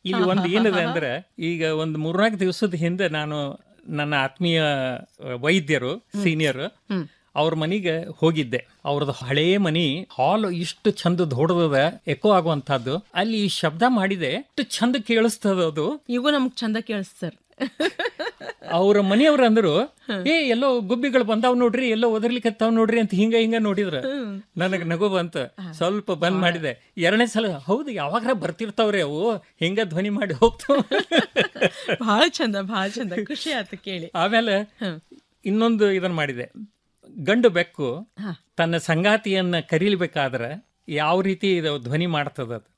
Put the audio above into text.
ಇಲ್ಲಿ ಒಂದು ಏನಿದೆ ಅಂದ್ರೆ, ಈಗ ಒಂದು 3-4 ದಿವಸದ ಹಿಂದೆ ನಾನು ನನ್ನ ಆತ್ಮೀಯ ವೈದ್ಯರು ಸೀನಿಯರ್ ಅವ್ರ ಮನೆಗೆ ಹೋಗಿದ್ದೆ. ಅವ್ರದ್ದು ಹಳೇ ಮನಿ ಹಾಲ್ ಇಷ್ಟು ಚಂದ ದೊಡ್ಡದ, ಎಕೋ ಆಗುವಂತಹದ್ದು. ಅಲ್ಲಿ ಶಬ್ದ ಮಾಡಿದೆ, ಇಷ್ಟು ಚಂದ ಕೇಳಿಸ್ತದ ಅದು. ಇವು ನಮ್ಗ್ ಚಂದ ಕೇಳಿಸ್ತಾರ. ಅವ್ರ ಮನೆಯವ್ರ ಅಂದ್ರು, ಎಲ್ಲೋ ಗುಬ್ಬಿಗಳು ಬಂದಾವ್ ನೋಡ್ರಿ, ಎಲ್ಲೋ ಒದರ್ಲಿಕ್ಕತ್ತಾವ್ ನೋಡ್ರಿ ಅಂತ ಹಿಂಗ ನೋಡಿದ್ರ. ನನಗ್ ನಗು ಬಂತ, ಸ್ವಲ್ಪ ಬಂದ್ ಮಾಡಿದೆ. 2ನೇ ಸಲ ಹೌದು, ಯಾವಾಗ ಬರ್ತಿರ್ತಾವ್ರಿ ಅವು, ಹಿಂಗ ಧ್ವನಿ ಮಾಡಿ ಹೋಗ್ತಾವ. ಬಹಳ ಚಂದ ಖುಷಿ ಆಯ್ತು ಕೇಳಿ. ಆಮೇಲೆ ಇನ್ನೊಂದು ಇದನ್ನ ಮಾಡಿದೆ. ಗಂಡು ಬೆಕ್ಕು ತನ್ನ ಸಂಗಾತಿಯನ್ನ ಕರೀಲ್ಬೇಕಾದ್ರೆ ಯಾವ ರೀತಿ ಇದು ಧ್ವನಿ ಮಾಡ್ತದ,